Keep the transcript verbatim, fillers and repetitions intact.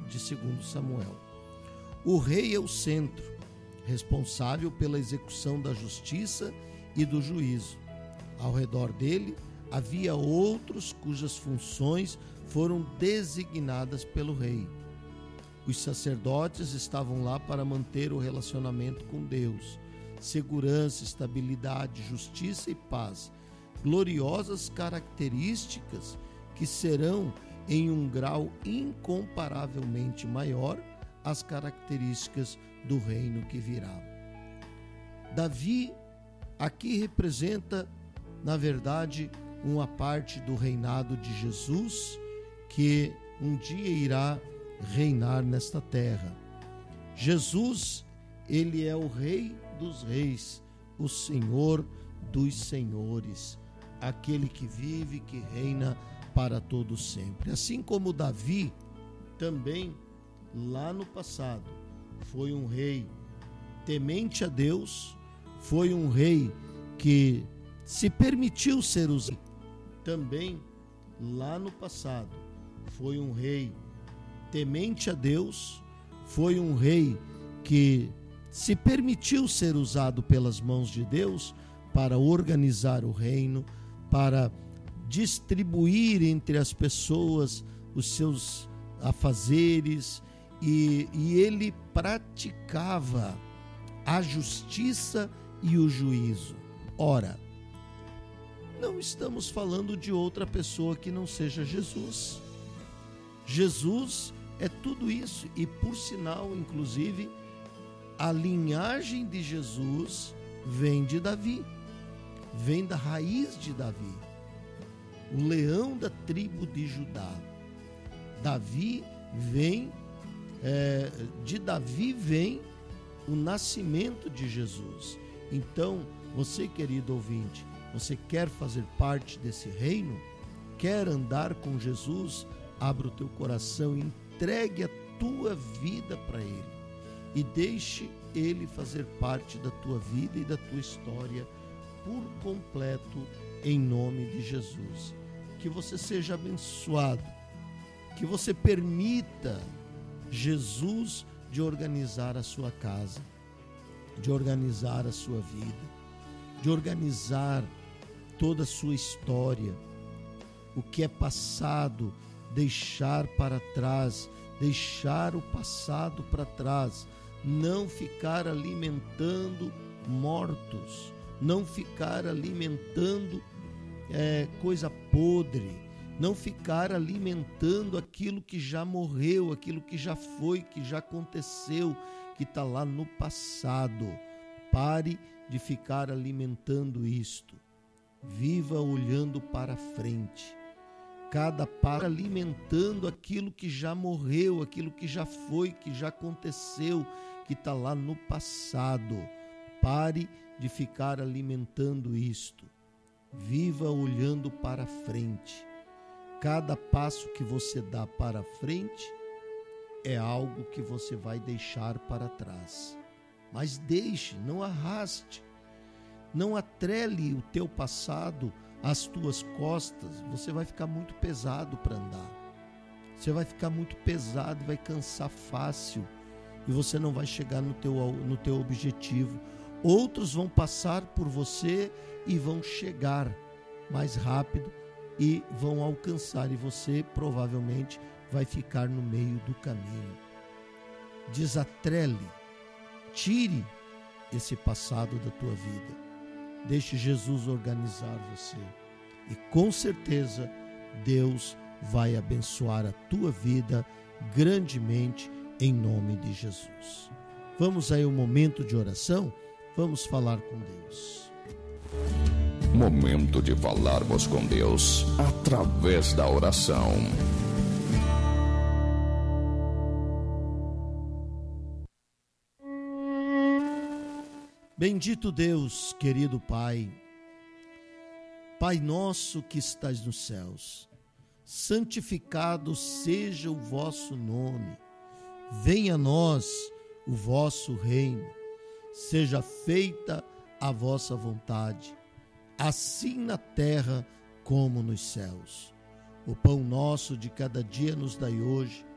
de segundo Samuel. O rei é o centro, responsável pela execução da justiça e do juízo. Ao redor dele havia outros cujas funções foram designadas pelo rei. Os sacerdotes estavam lá para manter o relacionamento com Deus, segurança, estabilidade, justiça e paz, gloriosas características que serão em um grau incomparavelmente maior as características do reino que virá. Davi aqui representa, na verdade, uma parte do reinado de Jesus que um dia irá reinar nesta terra. Jesus, ele é o Rei dos Reis, o Senhor dos Senhores, aquele que vive, que reina para todo sempre. Assim como Davi, também lá no passado, foi um rei temente a Deus, foi um rei que se permitiu ser usado. Também lá no passado, foi um rei temente a Deus, foi um rei que se permitiu ser usado pelas mãos de Deus para organizar o reino, para distribuir entre as pessoas os seus afazeres, e, e ele praticava a justiça e o juízo. Ora, não estamos falando de outra pessoa que não seja Jesus. Jesus é tudo isso, e por sinal, inclusive, a linhagem de Jesus vem de Davi, vem da raiz de Davi, o leão da tribo de Judá. Davi vem, é, de Davi vem o nascimento de Jesus. Então, você, querido ouvinte, você quer fazer parte desse reino? Quer andar com Jesus? Abra o teu coração e entregue a tua vida para Ele. E deixe Ele fazer parte da tua vida e da tua história por completo, em nome de Jesus. Que você seja abençoado, que você permita Jesus de organizar a sua casa, de organizar a sua vida, de organizar toda a sua história. O que é passado, deixar para trás, deixar o passado para trás, não ficar alimentando mortos, não ficar alimentando é, coisa podre, não ficar alimentando aquilo que já morreu, aquilo que já foi, que já aconteceu, que está lá no passado. Pare de ficar alimentando isto. Viva olhando para frente. Cada passo alimentando aquilo que já morreu, aquilo que já foi, que já aconteceu, que está lá no passado. Pare de ficar alimentando isto. Viva olhando para frente. Cada passo que você dá para frente é algo que você vai deixar para trás. Mas deixe, não arraste. Não atrele o teu passado às tuas costas. Você vai ficar muito pesado para andar. Você vai ficar muito pesado e vai cansar fácil. E você não vai chegar no teu, no teu objetivo. Outros vão passar por você e vão chegar mais rápido e vão alcançar. E você provavelmente vai ficar no meio do caminho. Desatrele. Tire esse passado da tua vida. Deixe Jesus organizar você. E com certeza Deus vai abençoar a tua vida grandemente em nome de Jesus. Vamos aí ao momento de oração? Vamos falar com Deus. Momento de falarmos com Deus através da oração. Bendito Deus, querido Pai, Pai nosso que estás nos céus, santificado seja o vosso nome, venha a nós o vosso reino, seja feita a vossa vontade, assim na terra como nos céus. O pão nosso de cada dia nos dai hoje,